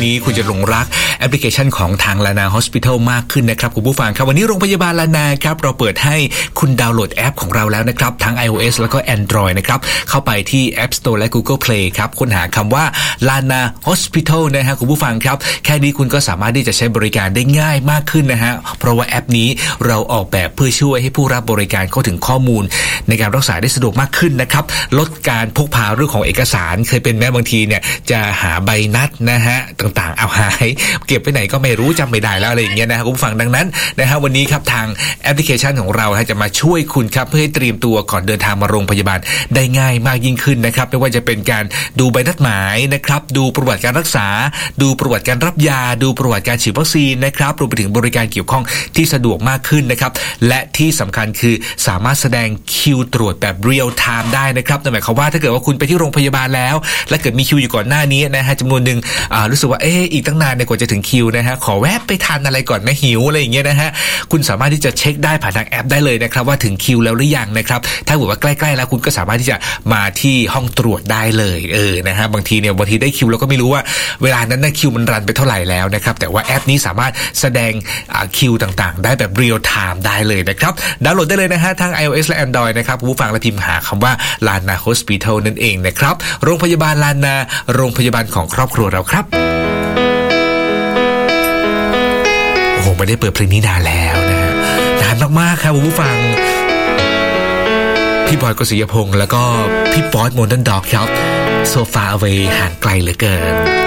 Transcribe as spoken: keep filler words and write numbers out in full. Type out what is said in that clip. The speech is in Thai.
นี้คุณจะหลงรักแอปพลิเคชันของทาง Lana Hospital มากขึ้นนะครับคุณผู้ฟังครับวันนี้โรงพยาบาล Lana ครับเราเปิดให้คุณดาวน์โหลดแอปของเราแล้วนะครับทั้ง iOS แล้วก็ Android นะครับเข้าไปที่ App Store และ Google Play ครับค้นหาคำว่า Lana Hospital นะฮะคุณผู้ฟังครับแค่นี้คุณก็สามารถที่จะใช้บริการได้ง่ายมากขึ้นนะฮะเพราะว่าแอปนี้เราออกแบบเพื่อช่วยให้ผู้รับบริการเข้าถึงข้อมูลในการรักษาได้สะดวกมากขึ้นนะครับลดการพกพาเรื่องของเอกสารเคยเป็นแม้บางทีเนี่ยจะหาใบนัดนะฮะต่างๆเอาหายเก็บไปไหนก็ไม่รู้จำไม่ได้แล้วอะไรอย่างเงี้ยนะคุณผู้ฟังดังนั้นนะฮะวันนี้ครับทางแอปพลิเคชันของเราจะมาช่วยคุณครับเพื่อให้เตรียมตัวก่อนเดินทางมาโรงพยาบาลได้ง่ายมากยิ่งขึ้นนะครับไม่ว่าจะเป็นการดูใบนัดหมายนะครับดูประวัติการรักษาดูประวัติการรับยาดูประวัติการฉีดวัคซีนนะครับรวมไปถึงบริการเกี่ยวข้องที่สะดวกมากขึ้นนะครับและที่สำคัญคือสามารถแสดงคิวตรวจแบบเรียลไทม์ได้นะครับนั่นหมายความว่าถ้าเกิดว่าคุณไปที่โรงพยาบาลแล้วและเกิดมีคิวอยู่ก่อนหน้านี้นะฮะจำนวนหนึ่งรู้สึกว่าเอออีกตั้งนานเนี่ยกว่าจะถึงคิวนะฮะขอแวะไปทานอะไรก่อนนะหิวอะไรอย่างเงี้ยนะฮะคุณสามารถที่จะเช็คได้ผ่านทางแอปได้เลยนะครับว่าถึงคิวแล้วหรือยังนะครับถ้าเกิดว่าใกล้ๆแล้วคุณก็สามารถที่จะมาที่ห้องตรวจได้เลยเออนะฮะบางทีเนี่ยบางทีได้คิวแล้วก็ไม่รู้ว่าเวลานั้นนะคิวมันรันไปเท่าไหร่แล้วนะครับแต่ว่าแอปนี้สามารถแสดงคิวต่างๆได้แบบเรียลไทม์ได้เลยนะครับดาวน์โหลดได้เลยนะฮะทั้ง iOS และ Android นะครับผู้ฟังและพิมพ์หาคำว่า Lana Hospital นั่นเองนะครับโรงพยาบาล Lana โรงพยาบาลของครอบครัวเราครับโอ้โหไม่ได้เปิดเพลงนี้นานแล้วนะฮะนานมากๆครับผู้ฟังพี่บอยกฤษยพงษ์แล้วก็พี่ป๊อตโมเดิร์นด็อกครับ So Far Away ห่างไกลเหลือเกิน